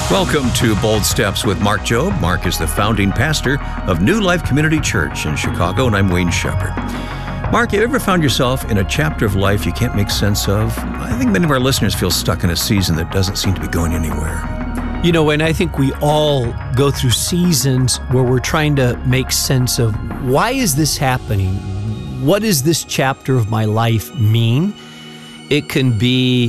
Welcome to Bold Steps with Mark Jobe. Mark is the founding pastor of New Life Community Church in Chicago, and I'm Wayne Shepherd. Mark, have you ever found yourself in a chapter of life you can't make sense of? I think many of our listeners feel stuck in a season that doesn't seem to be going anywhere. You know, Wayne, I think we all go through seasons where we're trying to make sense of why is this happening? What does this chapter of my life mean? It can be